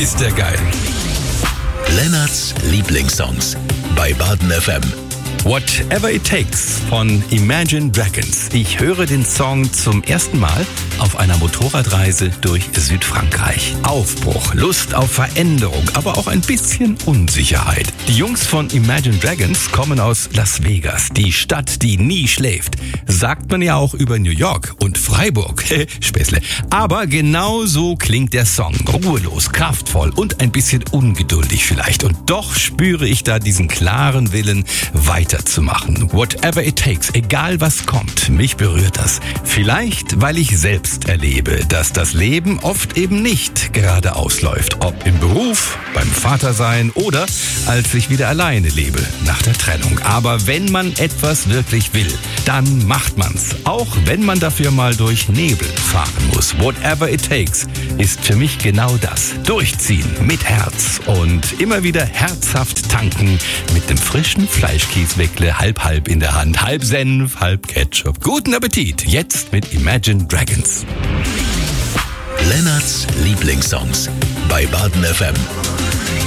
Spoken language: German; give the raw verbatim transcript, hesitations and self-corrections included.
ist der geil. Lennarts Lieblingssongs bei Baden F M. Whatever It Takes von Imagine Dragons. Ich höre den Song zum ersten Mal auf einer Motorradreise durch Südfrankreich. Aufbruch, Lust auf Veränderung, aber auch ein bisschen Unsicherheit. Die Jungs von Imagine Dragons kommen aus Las Vegas, die Stadt, die nie schläft. Sagt man ja auch über New York und Freiburg. Späßle. Aber genau so klingt der Song. Ruhelos, kraftvoll und ein bisschen ungeduldig vielleicht. Und doch spüre ich da diesen klaren Willen, weiterzumachen. Whatever it takes, egal was kommt, mich berührt das. Vielleicht, weil ich selbst erlebe, dass das Leben oft eben nicht geradeaus läuft. Ob im Beruf, beim Vatersein oder als ich wieder alleine lebe, nach der Trennung. Aber wenn man etwas wirklich will, dann macht man's. Auch wenn man dafür mal durch Nebel fahren muss. Whatever it takes ist für mich genau das. Durchziehen mit Herz und immer wieder herzhaft tanken mit dem frischen Fleischkäsweckle halb halb in der Hand. Halb Senf, halb Ketchup. Guten Appetit. Jetzt mit Imagine Dragons. Lennarts Lieblingssongs bei Baden F M.